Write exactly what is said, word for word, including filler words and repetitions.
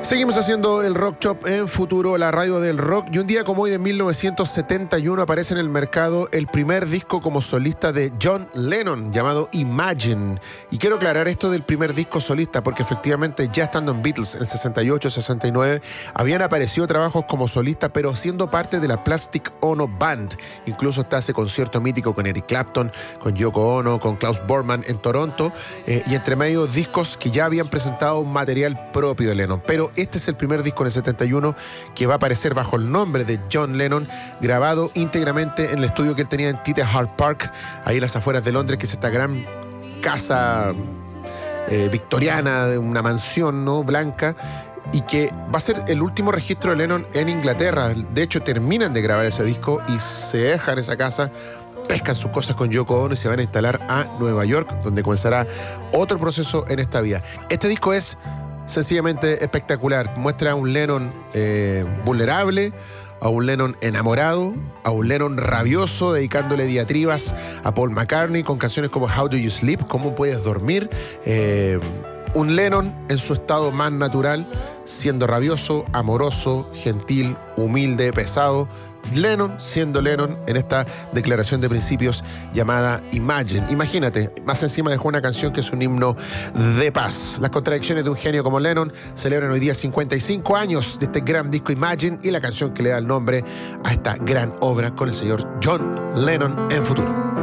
Seguimos haciendo el Rock Shop en Futuro, la radio del rock. Y un día como hoy de mil novecientos setenta y uno aparece en el mercado el primer disco como solista de John Lennon, llamado Imagine. Y quiero aclarar esto del primer disco solista, porque efectivamente ya estando en Beatles en el sesenta y ocho, sesenta y nueve, habían aparecido trabajos como solista, pero siendo parte de la Plastic Ono Band. Incluso está ese concierto mítico con Eric Clapton, con Yoko Ono, con Klaus Bormann en Toronto, eh, y entre medio discos que ya habían presentado un material propio de Lennon. Pero este es el primer disco en el setenta y uno que va a aparecer bajo el nombre de John Lennon, grabado íntegramente en el estudio que él tenía en Tite Hart Park, ahí en las afueras de Londres, que es esta gran casa eh, victoriana, de una mansión, ¿no?, blanca, y que va a ser el último registro de Lennon en Inglaterra. De hecho, terminan de grabar ese disco y se dejan esa casa, pescan sus cosas con Yoko Ono y se van a instalar a Nueva York, donde comenzará otro proceso en esta vida. Este disco es sencillamente espectacular. Muestra a un Lennon eh, vulnerable, a un Lennon enamorado, a un Lennon rabioso, dedicándole diatribas a Paul McCartney con canciones como How Do You Sleep, ¿Cómo puedes dormir? Eh, un Lennon en su estado más natural, siendo rabioso, amoroso, gentil, humilde, pesado. Lennon siendo Lennon en esta declaración de principios llamada Imagine. Imagínate, más encima dejó una canción que es un himno de paz. Las contradicciones de un genio como Lennon celebran hoy día cincuenta y cinco años de este gran disco Imagine y la canción que le da el nombre a esta gran obra con el señor John Lennon en Futuro.